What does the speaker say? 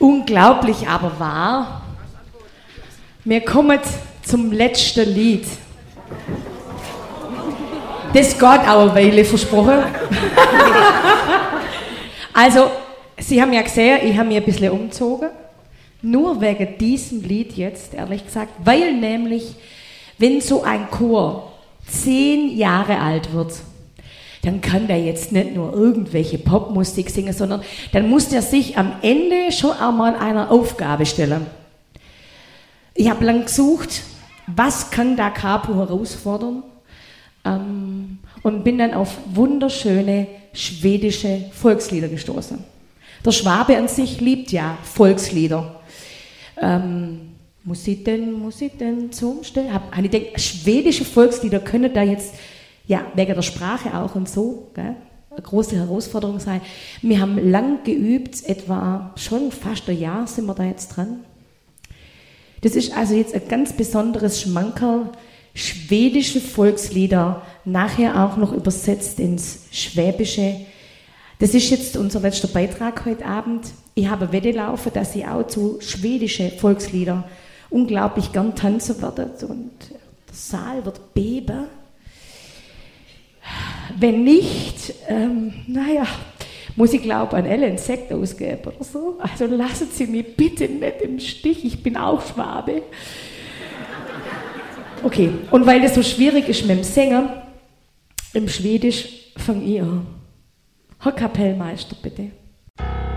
Unglaublich aber wahr. Wir kommen zum letzten Lied. Das geht auch eine Weile, versprochen. Also, Sie haben ja gesehen, ich habe mich ein bisschen umgezogen. Nur wegen diesem Lied jetzt, ehrlich gesagt. Weil nämlich, wenn so ein Chor 10 Jahre alt wird, dann kann der jetzt nicht nur irgendwelche Popmusik singen, sondern dann muss der sich am Ende schon einmal einer Aufgabe stellen. Ich habe lang gesucht, was kann da Capo herausfordern? Und bin dann auf wunderschöne schwedische Volkslieder gestoßen. Der Schwabe an sich liebt ja Volkslieder. Muss ich denn zum Stellen? Habe ich gedacht, schwedische Volkslieder können da jetzt, ja, wegen der Sprache auch und so, gell, eine große Herausforderung sein. Wir haben lang geübt, etwa schon fast ein Jahr sind wir da jetzt dran. Das ist also jetzt ein ganz besonderes Schmankerl, schwedische Volkslieder, nachher auch noch übersetzt ins Schwäbische. Das ist jetzt unser letzter Beitrag heute Abend. Ich habe Wette laufen, dass ich auch zu schwedische Volkslieder unglaublich gern tanzen werde und der Saal wird beben. Wenn nicht, muss ich glaube an Ellen Sekt ausgeben oder so. Also lassen Sie mich bitte nicht im Stich, ich bin auch Schwabe. Okay, und weil das so schwierig ist mit dem Sänger, im Schwedisch fange ich an. Herr Kapellmeister, bitte.